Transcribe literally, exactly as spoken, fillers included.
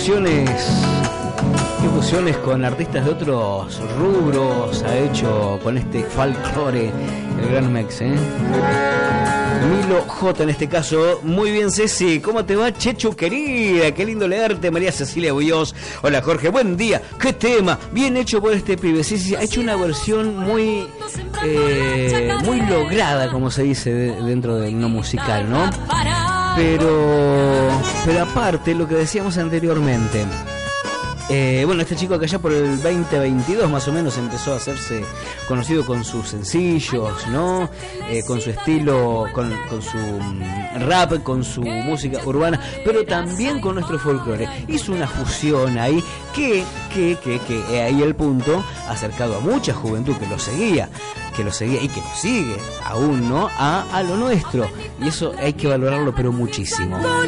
fusiones, qué fusiones con artistas de otros rubros ha hecho con este folclore el gran Mex, ¿eh? Milo J en este caso. Muy bien, Ceci, ¿cómo te va, Chechu querida? Qué lindo leerte. María Cecilia Bullos. Hola, Jorge, buen día. ¿Qué tema? Bien hecho por este pibe. Sí, sí, ha hecho una versión muy eh, muy lograda, como se dice de, dentro del no musical, ¿no? Pero pero aparte, lo que decíamos anteriormente, Eh, bueno, este chico que allá por el veinte veintidós más o menos empezó a hacerse conocido con sus sencillos, ¿no? Eh, con su estilo, con, con su rap, con su música urbana, pero también con nuestro folclore. Hizo una fusión ahí que, que, que, que, ahí el punto, ha acercado a mucha juventud que lo seguía, que lo seguía y que lo sigue aún, ¿no? A, a lo nuestro. Y eso hay que valorarlo, pero muchísimo.